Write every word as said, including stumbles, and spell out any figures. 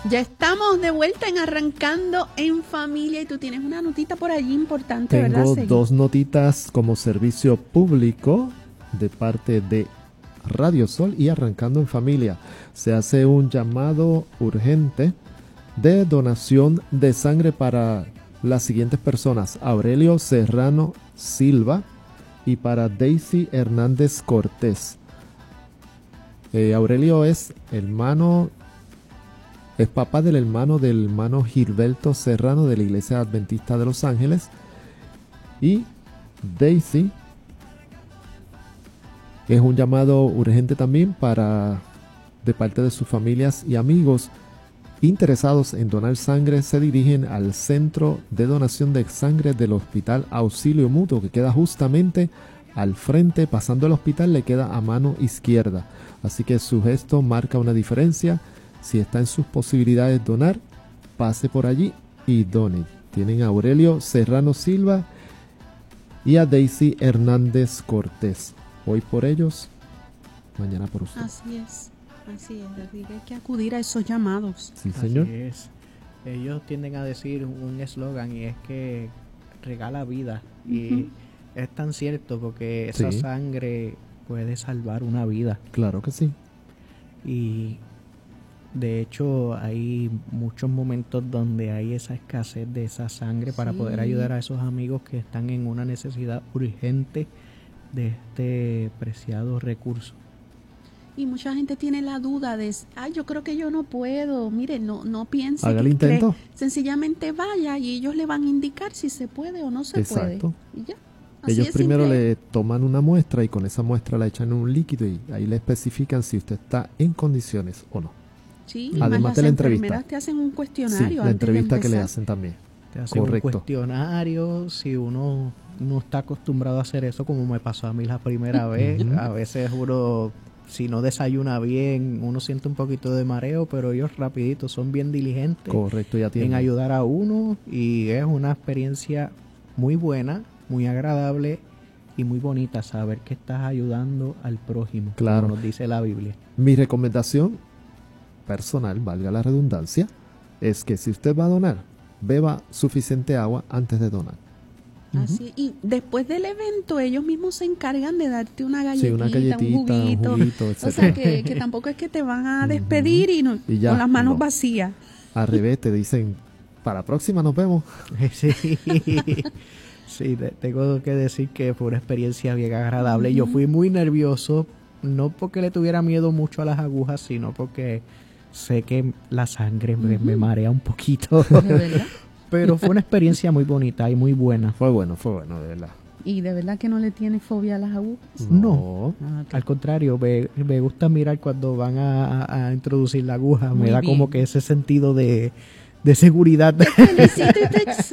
Ya estamos de vuelta en Arrancando en Familia y tú tienes una notita por allí importante, Tengo ¿verdad? Tengo dos notitas como servicio público de parte de Radio Sol y Arrancando en Familia. Se hace un llamado urgente de donación de sangre para las siguientes personas: Aurelio Serrano Silva y para Daisy Hernández Cortés. Eh, Aurelio es hermano, es papá del hermano del hermano Gilberto Serrano de la Iglesia Adventista de Los Ángeles, y Daisy es un llamado urgente también para de parte de sus familias y amigos interesados en donar sangre. Se dirigen al centro de donación de sangre del Hospital Auxilio Mutuo, que queda justamente al frente. Pasando el hospital le queda a mano izquierda, así que su gesto marca una diferencia. Si está en sus posibilidades donar, pase por allí y done. Tienen a Aurelio Serrano Silva y a Daisy Hernández Cortés. Hoy por ellos, mañana por usted. Así es, así es. Así que hay que acudir a esos llamados. Sí, señor. Así es. Ellos tienden a decir un eslogan, y es que regala vida. Y uh-huh. es tan cierto, porque esa sí. sangre puede salvar una vida. Claro que sí. Y de hecho hay muchos momentos donde hay esa escasez de esa sangre sí. para poder ayudar a esos amigos que están en una necesidad urgente de este preciado recurso. Y mucha gente tiene la duda de, ay, yo creo que yo no puedo. Mire, no no piense. Haga el intento. Cree, sencillamente vaya y ellos le van a indicar si se puede o no se Exacto. puede. Y ya. Así ellos primero simple. Le toman una muestra y con esa muestra la echan en un líquido y ahí le especifican si usted está en condiciones o no. Sí, además de la entrevista. Te hacen un cuestionario. Sí, la entrevista que le hacen también. Te hacen Correcto. un cuestionario. Si uno no está acostumbrado a hacer eso, como me pasó a mí la primera vez, uh-huh. a veces uno, si no desayuna bien, uno siente un poquito de mareo, pero ellos rapidito son bien diligentes. Correcto, ya tienen. En ayudar a uno, y es una experiencia muy buena, muy agradable y muy bonita saber que estás ayudando al prójimo, claro. como nos dice la Biblia. Mi recomendación personal, valga la redundancia, es que si usted va a donar, beba suficiente agua antes de donar. Así, y después del evento ellos mismos se encargan de darte una galletita, sí, una galletita un juguito, un juguito, etcétera. O sea que, que tampoco es que te van a despedir uh-huh. y, no, y ya, con las manos no. vacías. Al revés, te dicen, para la próxima nos vemos. Sí, sí, tengo que decir que fue una experiencia bien agradable. Uh-huh. Yo fui muy nervioso, no porque le tuviera miedo mucho a las agujas, sino porque sé que la sangre uh-huh. me, me marea un poquito. ¿De verdad? Pero fue una experiencia muy bonita y muy buena. Fue bueno, fue bueno, de verdad. ¿Y de verdad que no le tiene fobia a las agujas? No, no. Ah, okay. Al contrario, me, me gusta mirar cuando van a, a introducir la aguja. Muy me da bien. Como que ese sentido de, de seguridad. Te felicito y te